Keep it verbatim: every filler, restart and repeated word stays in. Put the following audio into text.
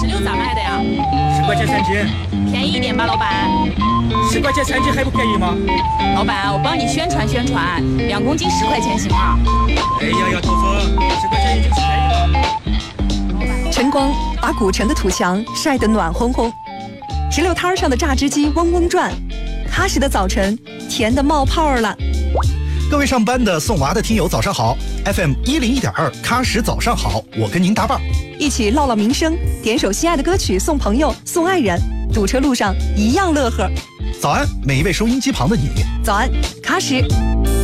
石榴咋卖的呀？ 十块钱三斤， 便宜一点吧，老板。 十块钱三斤还不便宜吗？ 老板，我帮你宣传宣传，两公斤十块钱行吗？ 哎呀呀，头子，十块钱已经是便宜了。 晨光把古城的土墙晒得暖烘烘，石榴摊上的榨汁机嗡嗡转，踏实的早晨甜得冒泡了。 各位上班的、送娃的听友，早上好 ！F M 一零一点二，喀什早上好，我跟您搭伴， 一起唠唠民生，点首心爱的歌曲送朋友、送爱人，堵车路上一样乐呵。 早安，每一位收音机旁的你。 早安，喀什。